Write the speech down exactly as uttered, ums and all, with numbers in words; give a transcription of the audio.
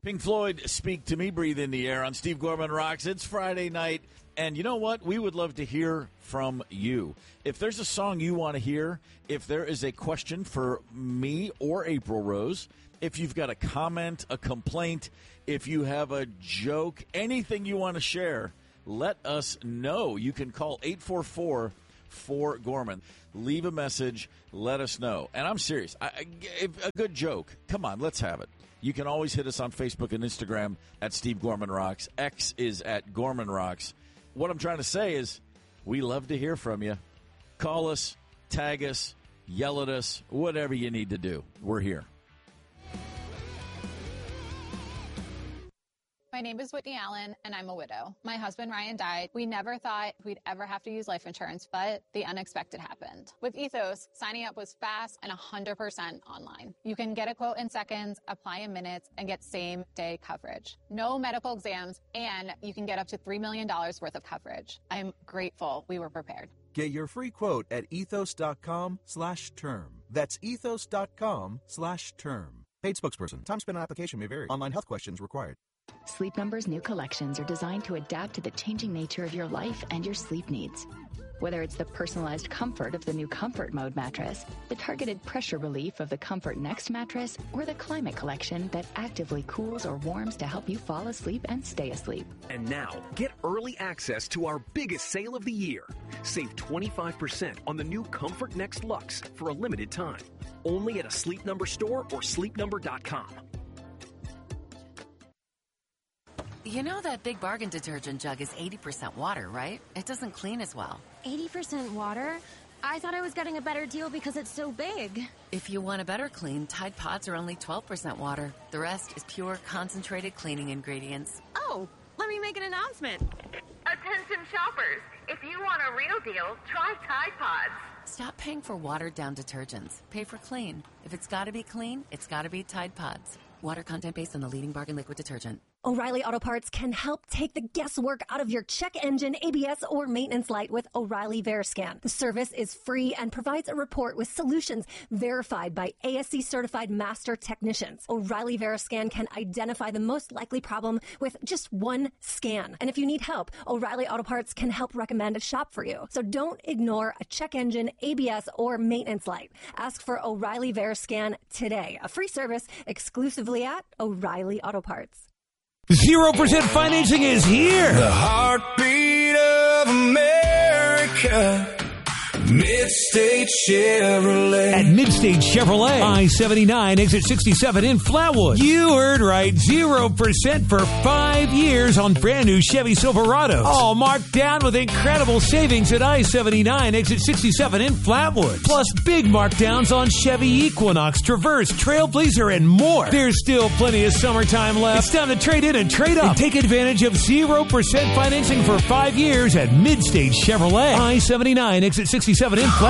Pink Floyd, Speak to Me, Breathe in the Air on Steve Gorman Rocks. It's Friday night, and you know what? We would love to hear from you. If there's a song you want to hear, if there is a question for me or April Rose, if you've got a comment, a complaint, if you have a joke, anything you want to share, let us know. You can call eight four four, four Gorman. Leave a message. Let us know. And I'm serious. I, I, if a good joke. Come on, let's have it. You can always hit us on Facebook and Instagram at Steve Gorman Rocks. X is at Gorman Rocks. What I'm trying to say is we love to hear from you. Call us, tag us, yell at us, whatever you need to do. We're here. My name is Whitney Allen, and I'm a widow. My husband, Ryan, died. We never thought we'd ever have to use life insurance, but the unexpected happened. With Ethos, signing up was fast and one hundred percent online. You can get a quote in seconds, apply in minutes, and get same-day coverage. No medical exams, and you can get up to three million dollars worth of coverage. I'm grateful we were prepared. Get your free quote at ethos.com slash term. That's ethos.com slash term. Paid spokesperson. Time spent on application may vary. Online health questions required. Sleep Number's new collections are designed to adapt to the changing nature of your life and your sleep needs. Whether it's the personalized comfort of the new Comfort Mode mattress, the targeted pressure relief of the Comfort Next mattress, or the Climate Collection that actively cools or warms to help you fall asleep and stay asleep. And now, get early access to our biggest sale of the year. Save twenty-five percent on the new Comfort Next Luxe for a limited time. Only at a Sleep Number store or sleep number dot com. You know that Big Bargain detergent jug is eighty percent water, right? It doesn't clean as well. eighty percent water? I thought I was getting a better deal because it's so big. If you want a better clean, Tide Pods are only twelve percent water. The rest is pure, concentrated cleaning ingredients. Oh, let me make an announcement. Attention shoppers, if you want a real deal, try Tide Pods. Stop paying for watered-down detergents. Pay for clean. If it's got to be clean, it's got to be Tide Pods. Water content based on the leading bargain liquid detergent. O'Reilly Auto Parts can help take the guesswork out of your check engine, A B S, or maintenance light with O'Reilly VeriScan. The service is free and provides a report with solutions verified by A S C certified master technicians. O'Reilly VeriScan can identify the most likely problem with just one scan. And if you need help, O'Reilly Auto Parts can help recommend a shop for you. So don't ignore a check engine, A B S, or maintenance light. Ask for O'Reilly VeriScan today. A free service exclusively at O'Reilly Auto Parts. Zero percent financing is here. The heartbeat of America. Midstate Chevrolet. At Midstate Chevrolet, I seventy-nine, exit sixty-seven in Flatwood. You heard right, zero percent for five years on brand new Chevy Silverados. All marked down with incredible savings at I seventy-nine, exit sixty-seven in Flatwood. Plus big markdowns on Chevy Equinox, Traverse, Trailblazer, and more. There's still plenty of summertime left. It's time to trade in and trade up. And take advantage of zero percent financing for five years at Midstate Chevrolet. I seventy-nine, exit sixty-seven in Flatwood.